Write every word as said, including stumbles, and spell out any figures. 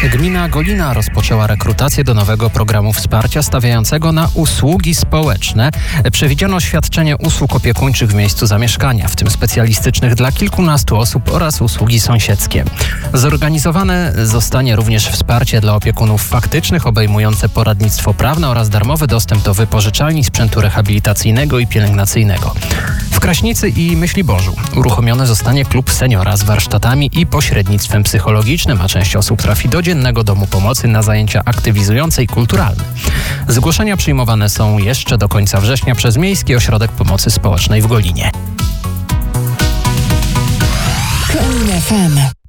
Gmina Golina rozpoczęła rekrutację do nowego programu wsparcia stawiającego na usługi społeczne. Przewidziano świadczenie usług opiekuńczych w miejscu zamieszkania, w tym specjalistycznych dla kilkunastu osób oraz usługi sąsiedzkie. Zorganizowane zostanie również wsparcie dla opiekunów faktycznych obejmujące poradnictwo prawne oraz darmowy dostęp do wypożyczalni sprzętu rehabilitacyjnego i pielęgnacyjnego. W Kraśnicy i Myśliborzu uruchomiony zostanie klub seniora z warsztatami i pośrednictwem psychologicznym, a część osób trafi do Dziennego Domu Pomocy na zajęcia aktywizujące i kulturalne. Zgłoszenia przyjmowane są jeszcze do końca września przez Miejski Ośrodek Pomocy Społecznej w Golinie. K O N F M.